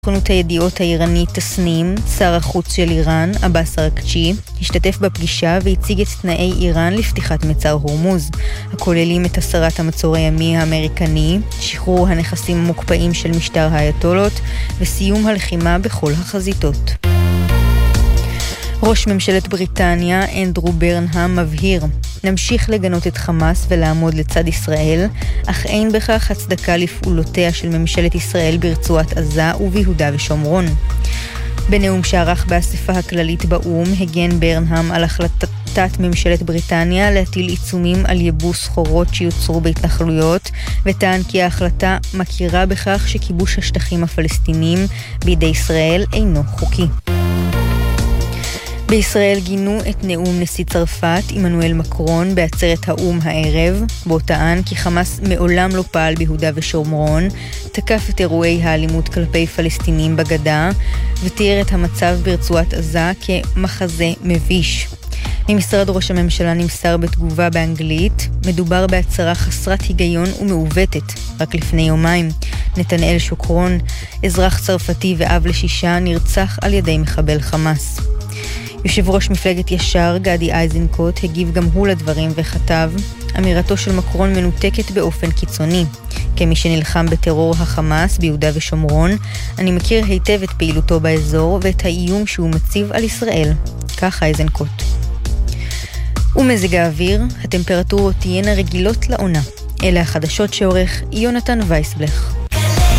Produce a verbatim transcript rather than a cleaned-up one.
סוכנות הידיעות האיראנית תסנים, שר החוץ של איראן, עבאס אראגצ'י, השתתף בפגישה והציג את תנאי איראן לפתיחת מצר הורמוז, הכוללים את הסרת המצור הימי האמריקני, שחרור הנכסים המוקפאים של משטר האייתולות וסיום הלחימה בכל החזיתות. ראש ממשלת בריטניה, אנדרו ברנהאם, מבהיר, נמשיך לגנות את חמאס ולעמוד לצד ישראל, אך אין בכך הצדקה לפעולותיה של ממשלת ישראל ברצועת עזה וביהודה ושומרון. בנאום שערך באספה הכללית באום, הגן ברנהאם על החלטת ממשלת בריטניה להטיל עיצומים על יבוא סחורות שיוצרו בהתנחלויות, וטען כי ההחלטה מכירה בכך שכיבוש השטחים הפלסטיניים בידי ישראל אינו חוקי. בישראל גינו את נאום נשיא צרפת, עמנואל מקרון, בעצרת האום הערב, בו טען כי חמאס מעולם לא פעל ביהודה ושומרון, תקף את אירועי האלימות כלפי פלסטינים בגדה, ותיאר את המצב ברצועת עזה כמחזה מביש. ממשרד ראש הממשלה נמסר בתגובה באנגלית, מדובר בהצהרה חסרת היגיון ומעוותת. רק לפני יומיים, נתנאל שוקרון, אזרח צרפתי ואב לשישה, נרצח על ידי מחבל חמאס. יושב ראש מפלגת ישר, גדי איזנקוט, הגיב גם הוא לדברים וכתב, אמירתו של מקרון מנותקת באופן קיצוני. כמי שנלחם בטרור החמאס ביהודה ושומרון, אני מכיר היטב את פעילותו באזור ואת האיום שהוא מציב על ישראל. כך איזנקוט. ומזג האוויר, הטמפרטורות תהיינה רגילות לעונה. אלה החדשות שעורך יונתן וייסבלך.